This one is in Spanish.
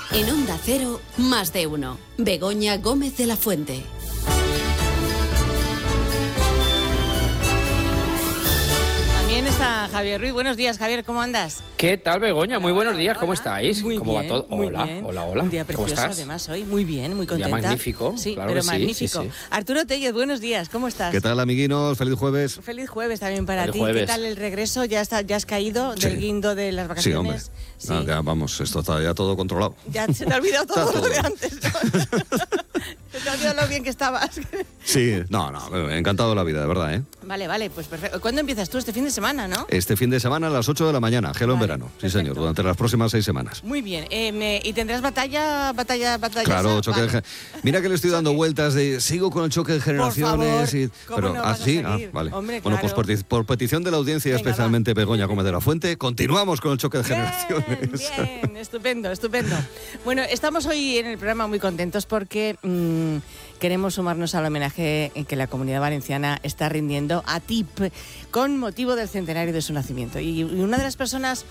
En Onda Cero, Más de Uno. Begoña Gómez de la Fuente. También está Javier Ruiz. Buenos días, Javier, ¿cómo andas? ¿Qué tal, Begoña? Muy buenos días, ¿cómo estáis? Muy ¿Cómo bien, va todo? muy Hola, bien. hola, hola. Un día ¿Cómo precioso, estás? además, hoy. Muy bien, muy Un día contenta. magnífico, Sí, claro pero que sí, magnífico. sí, sí. Arturo Tellez, buenos días, ¿cómo estás? ¿Qué tal, amiguinos? Feliz jueves. Feliz jueves también para Feliz ti. jueves. ¿Qué tal el regreso? ¿Ya has caído del guindo de las Sí, hombre. vacaciones? No, ya, vamos, esto está ya todo controlado. Ya se te ha olvidado todo Está lo de todo. antes, ¿no? Se te ha olvidado lo bien que estabas. Sí, no, encantado de la vida, de verdad, ¿eh? Vale, pues perfecto. ¿Cuándo empiezas tú? Este fin de semana, ¿no? Este fin de semana a las 8 de la mañana, gelo en Vale, verano. Sí, perfecto. señor, durante las próximas 6 semanas. Muy bien. ¿Y tendrás batalla? Claro, choque Vale. Mira que le estoy dando vueltas de sigo con el choque de generaciones. favor, ¿cómo pero no vas a así, seguir? vale. Hombre, Bueno, claro. pues por petición de la audiencia, Venga, especialmente Begoña Gómez de la Fuente, continuamos con el choque de generaciones. Bien, estupendo. Bueno, estamos hoy en el programa muy contentos porque queremos sumarnos al homenaje que la Comunidad Valenciana está rindiendo a TIP con motivo del centenario de su nacimiento. Y una de las personas